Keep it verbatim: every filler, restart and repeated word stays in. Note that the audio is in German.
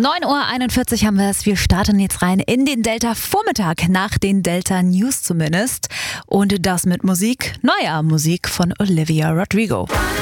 neun Uhr einundvierzig haben wir es. Wir starten jetzt rein in den Delta-Vormittag, nach den Delta-News zumindest. Und das mit Musik, neuer Musik von Olivia Rodrigo.